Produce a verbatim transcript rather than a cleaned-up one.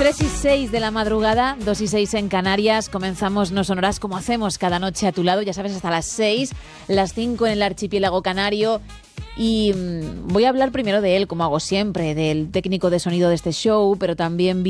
tres y seis de la madrugada, dos y seis en Canarias. Comenzamos No Sonoras como hacemos cada noche a tu lado, ya sabes, hasta las seis, las cinco en el archipiélago canario. Y mmm, voy a hablar primero de él, como hago siempre, del técnico de sonido de este show, pero también